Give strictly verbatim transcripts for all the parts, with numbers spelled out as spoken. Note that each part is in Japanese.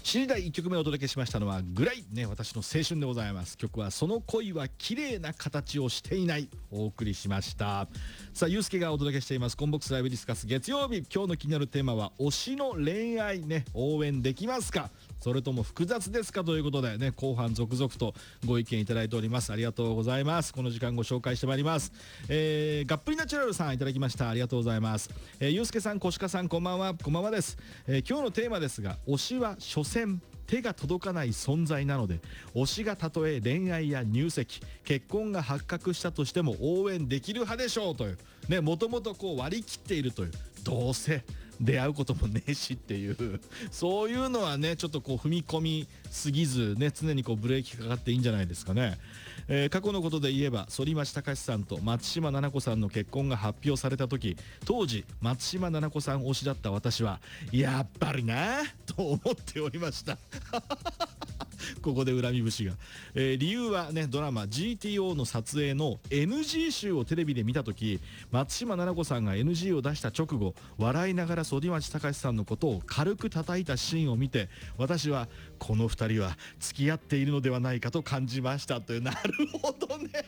しちじ台いっきょくめをお届けしましたのはグライ、ね、私の青春でございます。曲はその恋は綺麗な形をしていない、お送りしました。さあ、ゆうすけがお届けしていますコンボックスライブディスカス月曜日、今日の気になるテーマは推しの恋愛ね、応援できますか、それとも複雑ですかということでね、後半続々とご意見いただいております。ありがとうございます。この時間ご紹介してまいります。えー、がっぷりナチュラルさんいただきました。ありがとうございます。えー、ゆうすけさん、こしかさん、こんばんは。こんばんはです。えー、今日のテーマですが、推しは所詮手が届かない存在なので、推しがたとえ恋愛や入籍、結婚が発覚したとしても応援できる派でしょうというね、もともとこう割り切っているという、どうせ出会うこともねえしっていう、そういうのはね、ちょっとこう踏み込みすぎずね、常にこうブレーキかかっていいんじゃないですかね。えー、過去のことで言えば、反町隆史さんと松島菜々子さんの結婚が発表された時、当時松島菜々子さん推しだった私は、やっぱりなと思っておりましたここで恨み節が、えー、理由はね、ドラマ ジーティーオー の撮影の エヌジー 集をテレビで見たとき、松島菜々子さんが エヌジー を出した直後、笑いながら反町隆史さんのことを軽く叩いたシーンを見て、私はこのふたりは付き合っているのではないかと感じましたという。なるほどね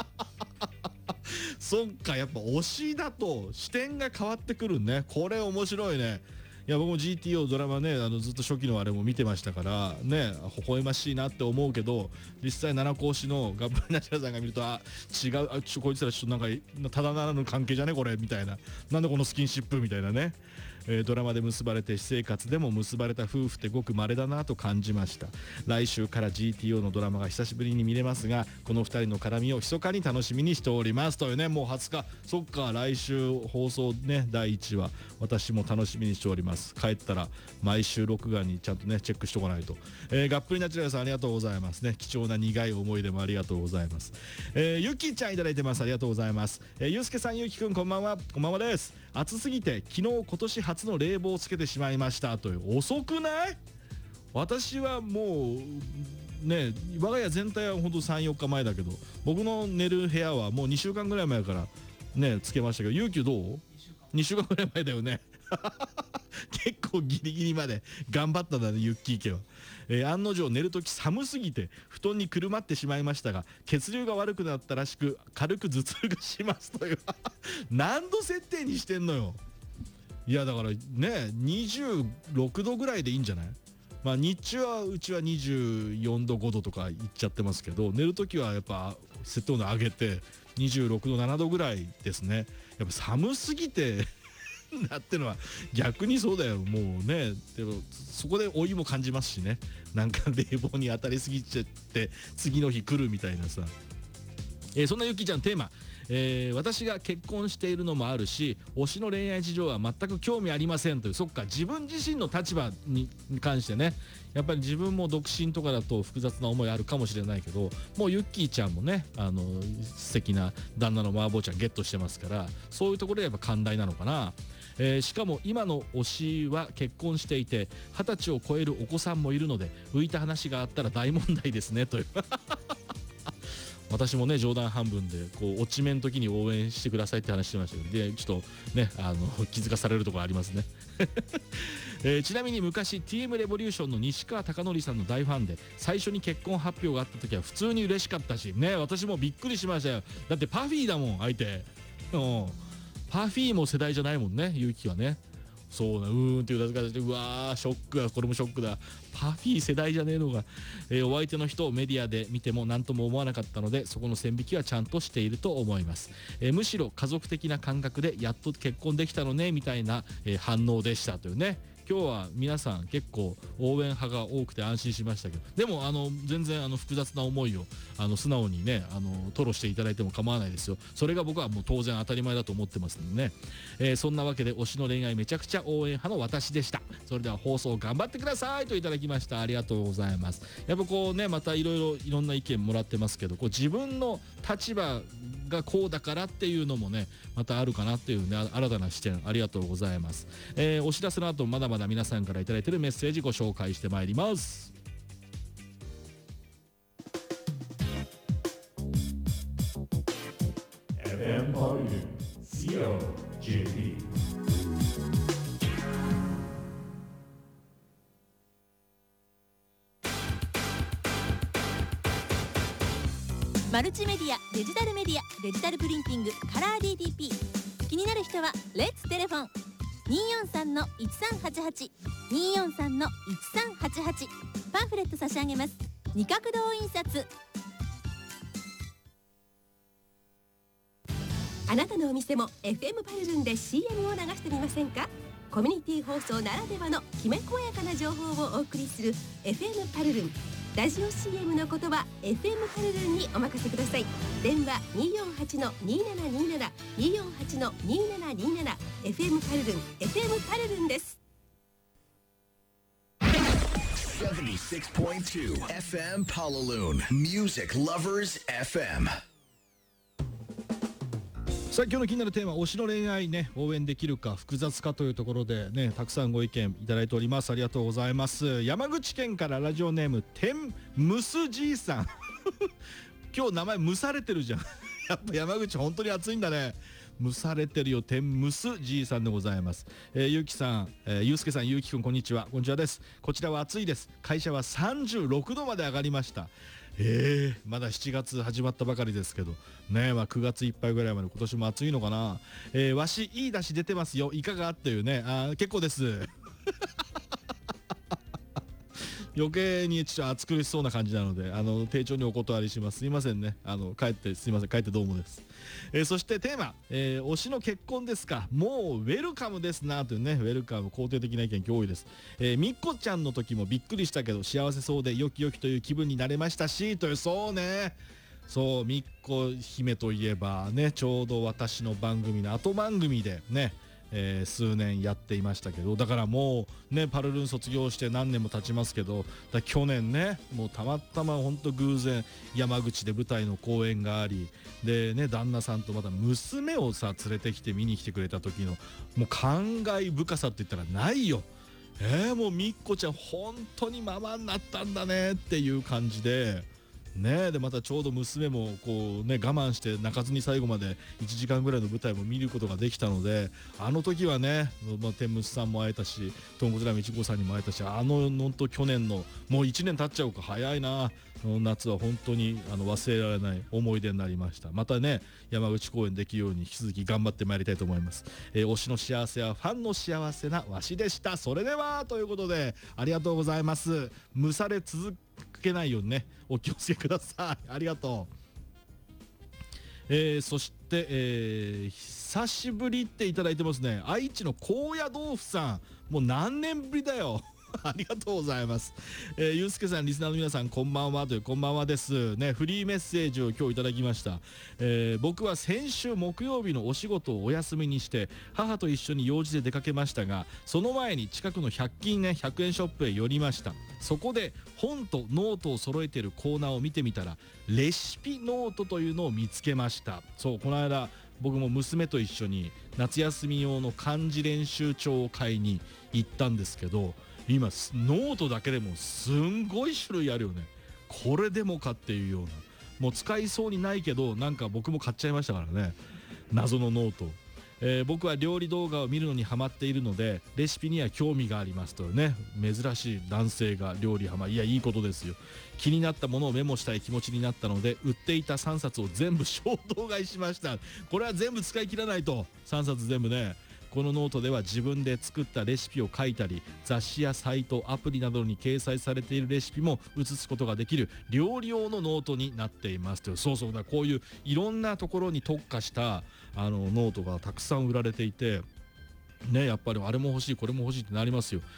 そっか、やっぱ推しだと視点が変わってくるね。これ面白いね。いや、僕も ジーティーオー ドラマね、あのずっと初期のあれも見てましたからね、微笑ましいなって思うけど、実際七子推しのガッブリナチュラさんが見ると、あ、違う、あ、ちょこいつらちょっとなんかただならぬ関係じゃねこれみたいな、なんでこのスキンシップみたいなね、えー、ドラマで結ばれて私生活でも結ばれた夫婦ってごく稀だなと感じました。来週から ジーティーオー のドラマが久しぶりに見れますが、このふたりの絡みを密かに楽しみにしておりますというね。もうはつか、そっか、来週放送ね、だいいちわ、私も楽しみにしております。帰ったら毎週録画にちゃんとねチェックしとかないと。えー、がっぷりナチュラルさん、ありがとうございますね。貴重な苦い思い出もありがとうございます。えー、ゆきちゃんいただいてます。ありがとうございます。えー、ゆうすけさん、ゆうきくん、こんばんは。こんばんはです。暑すぎて昨日今年初の冷房をつけてしまいましたという。遅くない？私はもうね、我が家全体はほんと さんよっかまえだけど、僕の寝る部屋はもうにしゅうかんぐらい前からねつけましたけど、ゆうきゅうどう？にしゅうかんぐらい前だよね結構ギリギリまで頑張ったんだね、ユッキー家は。えー、案の定寝るとき寒すぎて布団にくるまってしまいましたが、血流が悪くなったらしく軽く頭痛がしますという何度設定にしてんのよ。いやだからね、にじゅうろくどぐらいでいいんじゃない？まあ日中はうちはにじゅうよんどごどとかいっちゃってますけど、寝るときはやっぱ設定温度上げてにじゅうろくどななどぐらいですね。やっぱ寒すぎてなってのは逆にそうだよ。もうね、でもそこで老いも感じますしね。なんか冷房に当たりすぎちゃって次の日来るみたいなさ。えー、そんなゆきちゃんテーマ、えー、私が結婚しているのもあるし、推しの恋愛事情は全く興味ありませんという。そっか、自分自身の立場に関してね、やっぱり自分も独身とかだと複雑な思いあるかもしれないけど、もうゆっきーちゃんもね、あの素敵な旦那の麻婆ちゃんゲットしてますから、そういうところでやっぱ寛大なのかな。えー、しかも今の推しは結婚していてはたちを超えるお子さんもいるので、浮いた話があったら大問題ですねという私もね冗談半分でこう落ち目の時に応援してくださいって話してましたけど、でちょっとねあの気づかされるところありますねえー、ちなみに昔 ティーエム レボリューションの西川貴教さんの大ファンで、最初に結婚発表があった時は普通に嬉しかったしね、私もびっくりしましたよ。だってパフィーだもん相手。うん、パフィーも世代じゃないもんね、ゆうきはね。そうな、うーんっていう形で、うわーショックだ、これもショックだ。パフィー世代じゃねえのが、えー、お相手の人をメディアで見ても何とも思わなかったので、そこの線引きはちゃんとしていると思います。えー、むしろ家族的な感覚でやっと結婚できたのねみたいな、えー、反応でしたというね。今日は皆さん結構応援派が多くて安心しましたけど、でもあの全然あの複雑な思いをあの素直にねあの吐露していただいても構わないですよ。それが僕はもう当然当たり前だと思ってますんでね。えー、そんなわけで推しの恋愛めちゃくちゃ応援派の私でした。それでは放送頑張ってくださいといただきました。ありがとうございます。やっぱこうね、またいろいろいろんな意見もらってますけど、こう自分の立場がこうだからっていうのもねまたあるかなっていうね、新たな視点ありがとうございます。えー、お知らせの後まだまだ皆さんからいただいているメッセージご紹介してまいります。エフエム ポリュー シーオージェーピーマルチメディア、デジタルメディア、デジタルプリンティング、カラー ディーティーピー。 気になる人はレッツテレフォン にーよんさんのいちさんはちはち にーよんさんのいちさんはちはち。パンフレット差し上げます。二角堂印刷。 あなたのお店も エフエム パルルンで シーエム を流してみませんか。コミュニティ放送ならではのきめ細やかな情報をお送りする エフエム パルルン。ラジオ シーエム のことは エフエム パルルンにお任せください。電話 にーよんはちのにーななにーなな にーよんはちのにーななにーなな。 エフエム パルルン エフエム パルルンです。 セブンティーシックスポイントツー エフエム Palaloon Music Lovers エフエム。 さあ今日の気になるテーマ、推しの恋愛ね、応援できるか複雑かというところでね、たくさんご意見いただいております。ありがとうございます。山口県からラジオネームてんむすじいさん今日名前蒸されてるじゃんやっぱ山口本当に暑いんだね。蒸されてるよ、てんむすじいさんでございます。えー、ゆうきさん、えー、ゆうすけさん、ゆうきくん、こんにちは。こんにちはです。こちらは暑いです。会社はさんじゅうろくどまで上がりました。えー、まだしちがつ始まったばかりですけどね。まあ、くがついっぱいぐらいまで今年も暑いのかな。えー、わしいい出汁出てますよ、いかがっていうね。あ、結構です余計にちょっと暑苦しそうな感じなので、あの丁重にお断りします。すいませんね。あの帰ってすいません、帰ってどうもです。えー、そしてテーマ、えー、推しの結婚ですか、もうウェルカムですなというね。ウェルカム、肯定的な意見今日多いです。えー、みっこちゃんの時もびっくりしたけど幸せそうでよきよきという気分になれましたし、という。そうね、そう、みっこ姫といえばね、ちょうど私の番組の後番組でね、えー、数年やっていましたけど、だからもうね、パルルン卒業して何年も経ちますけど、だ去年ね、もうたまたま本当偶然山口で舞台の公演があり、でね、旦那さんとまた娘をさ連れてきて見に来てくれた時のもう感慨深さって言ったらないよ。えー、もうみっこちゃん本当にママになったんだねっていう感じでね。でまたちょうど娘もこうね我慢して泣かずに最後までいちじかんぐらいの舞台も見ることができたので、あの時はね、まあ、天むすさんも会えたし、とんこつラーメンいちごさんにも会えたし、あののんと去年のもういちねん経っちゃうか、早いな。夏は本当にあの忘れられない思い出になりました。またね、山口公演できるように引き続き頑張ってまいりたいと思います。えー、推しの幸せはファンの幸せなわしでした。それではということでありがとうございます。蒸され続けないようにね、お気をつけください。ありがとう。えー、そして、えー、久しぶりっていただいてますね。愛知の高野豆腐さん、もう何年ぶりだよありがとうございます。えー、ゆうすけさん、リスナーの皆さん、こんばんはという、こんばんはですね。フリーメッセージを今日いただきました。えー、僕は先週木曜日のお仕事をお休みにして母と一緒に用事で出かけましたが、その前に近くのひゃく均ね、ひゃくえんショップへ寄りました。そこで本とノートを揃えているコーナーを見てみたら、レシピノートというのを見つけました。そう、この間僕も娘と一緒に夏休み用の漢字練習帳を買いに行ったんですけど、今ノートだけでもすんごい種類あるよね。これでもかっていうような、もう使いそうにないけどなんか僕も買っちゃいましたからね、謎のノート。えー、僕は料理動画を見るのにハマっているのでレシピには興味がありますというね。珍しい男性が料理ハマ、いやいいことですよ。気になったものをメモしたい気持ちになったので売っていたさんさつを全部衝動買いしました。これは全部使い切らないと。さんさつ全部ね。このノートでは自分で作ったレシピを書いたり、雑誌やサイト、アプリなどに掲載されているレシピも写すことができる料理用のノートになっていますという。そうそうだ、こういういろんなところに特化したあのノートがたくさん売られていてね、やっぱりあれも欲しいこれも欲しいってなりますよ。